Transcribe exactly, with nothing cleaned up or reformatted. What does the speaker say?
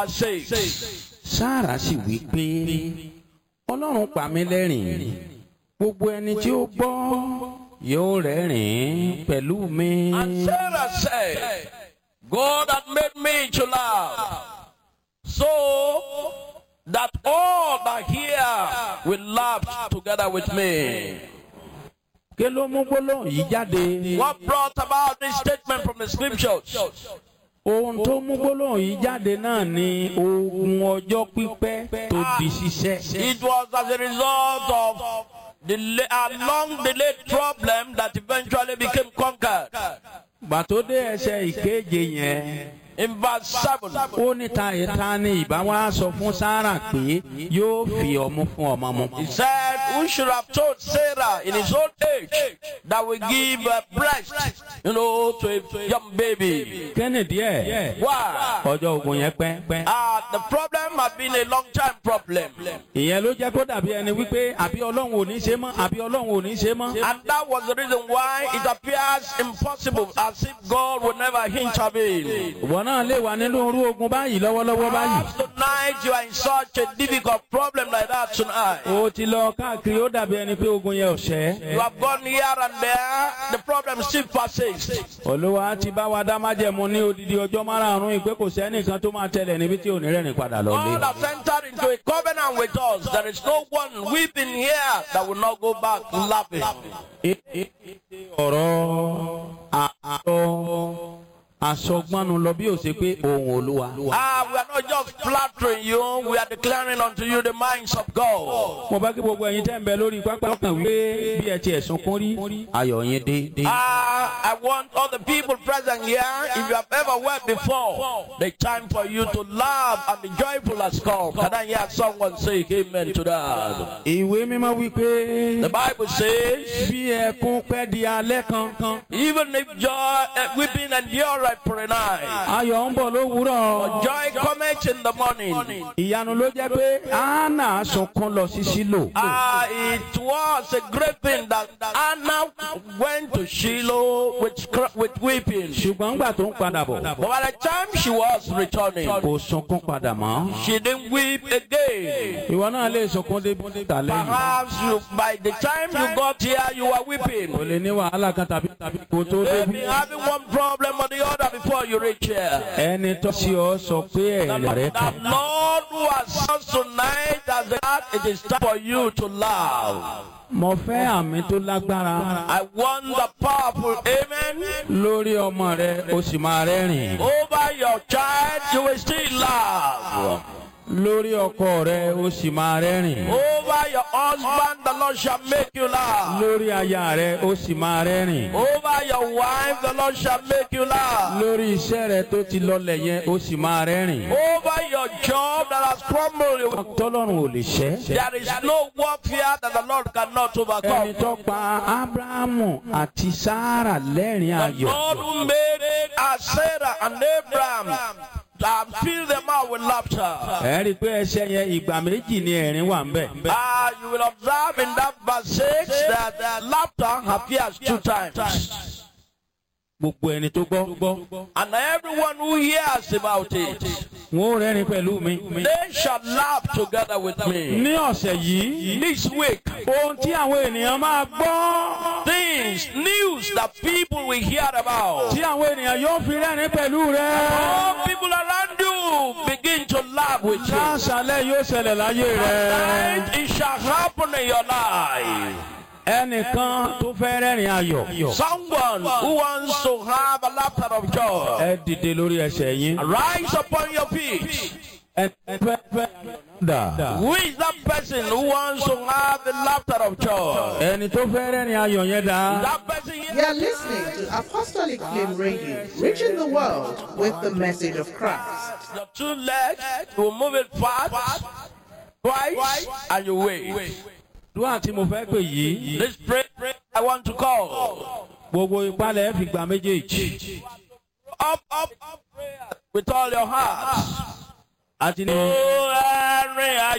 Sára sì wí pé Ọlọ́run pa mí lẹ́rìn, gbogbo ẹni tí ó gbọ́ yóò rẹ́rìn pẹ̀lú mi. And Sarah said, God had made me to laugh, so that all that hear will laugh together with me. Kí ló mú gbólóhùn yìí jáde? What brought about this statement from the scriptures? Ohun tó mú gbólóhùn yìí jáde náà ni ogun ọjọ́ pípẹ́ tó di ṣiṣẹ́. It was as a result of the a long delayed problem that eventually became conquered. Gbàtó dé ẹsẹ̀ ìkeje yẹn. In verse seven, ó ní ta ìta ni ìbá wa sọ fún Sára pé yóò fi ọmú fún ọmọ mu. he said, who should have told Sarah in his old age that we give a breast, you know, to a young baby? Kennedy ẹ̀. Why? Ọjọ́ ogun yẹn pẹ́ pẹ́. Uh, the problem had been a long time problem. Ìyẹn ló jẹ́ kó dàbí ẹni wípé àbí Ọlọ́run ò ní ṣe mọ́, àbí Ọlọ́run ò ní ṣe mọ́. And that was the reason why it appears impossible, as if God would never intervene. Ìwọ náà lè wà nínú irú ogun báyìí lọ́wọ́lọ́wọ́ báyìí. Perhaps tonight you are in such a difficult problem like that tonight. O ti lọ káàkiri ó dàbí ẹni pé ogun yẹn ò ṣẹ́. You have gone here and there, the problem still persists. Olúwa ti bá wa dá májẹ̀mú ní odidi ọjọ́ márààrún ìpè kò sẹ́nìkan tó máa tẹ̀lé níbi tí ò ní rẹ́rìn padà lọ́lé. God has entered into a covenant with us. There is no one weeping here that will not go back laughing. Ọ̀rọ̀ àtọ́ àsọgbọ́nu lọ bí ó ṣe pé ohùn Olúwa. Ah, we are not just flattering you, we are declaring unto you the minds of God. Mo bá kí gbogbo ẹ̀yin tẹ́ ń bẹ lórí pápá ọkàn wípé bí ẹ ti ẹ̀sùn kún rí ayọ̀ yín dé. Ah, I want all the people present here, if you have ever wept before, the time for you to laugh and be joyful has come. Can I hear someone say amen to that? Ìwé mímọ́ wípé The Bible says, bí ẹkún pẹ́ di alẹ́ kankan, even if joy, uh, weeping endure for a night, ayọ̀ ń bọ̀ lówùúrọ̀. joy cometh in the morning. Ìyanu ló jẹ́ pé Hánà sunkún lọ sí Ṣílò. Ah, it was a great thing that Anna went to Shiloh with with weeping. Ṣùgbọ́n gbà tó ń padà bọ̀, But by the time she was returning, kò sunkún padà mọ́. she didn't weep again. Ìwọ náà lè sunkún dé tàlẹ́ yìí. Perhaps you, by the time you got here, you were weeping. Kò lè ní wàhálà kan tàbí tàbí kò tó Maybe débi. having one problem or the other before you reach here. Ẹni tó sí ọ sọ pé ẹ̀rẹ̀ rẹ̀ The kàn. Lord who has said tonight as that it is time for you to laugh. Mo fẹ́ àmì tó lágbára. I want the powerful amen. Lórí ọmọ rẹ, o sì máa rẹ́rìn. Over your child, you will still laugh. Lórí ọkọ rẹ, o sì máa rẹ́rìn. Over your husband, the Lord shall make you laugh. Lórí aya rẹ, o sì máa rẹ́rìn. Over your wife, the Lord shall make you laugh. Lórí iṣẹ́ rẹ tó ti lọlẹ̀ yẹn, o sì máa rẹ́rìn. Over your job that has crumbled, Tọ́lọ́run ò lè ṣẹ́. there is no warfare that the Lord cannot Ẹni overcome. tó pa Ábúráhámù àti Sáárà lẹ́rìn The ayọ̀. Lord who made as Sarah and Abraham and fill them out with laughter. Ẹ rí i pé ẹsẹ̀ yẹn ìgbà méjì ni ẹ̀rín wà ń bẹ̀. Ah, you will observe in that verse six that uh, laughter appears two times. Gbogbo ẹni tó gbọ́. And everyone who hears about it, Wọ́n ó rẹ́rìn pẹ̀lú mi. they shall laugh together with me. Ní ọ̀sẹ̀ yìí, This week, ohun tí àwọn ènìyàn máa gbọ́. things, news that people will hear about. Tí àwọn ènìyàn yóò fi rẹ́rìn pẹ̀lú rẹ. All people around you begin to laugh with you. Láṣálẹ̀ yóò ṣẹlẹ̀ láyé rẹ. And it shall happen in your life. Ẹnìkan tó fẹ́ rẹ́rìn ayọ̀. Someone who wants to have a laughter of joy, Ẹ dìde lórí ẹsẹ̀ yín. rise upon your feet. Ẹ fẹ́ fẹ́ dà. Who is that person who wants to have the laughter of joy? Ẹni tó fẹ́ rẹ́rìn ayọ̀ yẹn dà. That person here. You are listening to Apostolic Flame Radio, reaching the world with the message of Christ. Your two legs, you will move it fast, twice, and you wait. Dúà tí mo fẹ́ pè yìí. This prayer I want to call. Gbogbo ìpalẹ̀ fi gbà méjèèjì. Up, up, up, prayer with all your heart. Àti ní. Oh, Henry,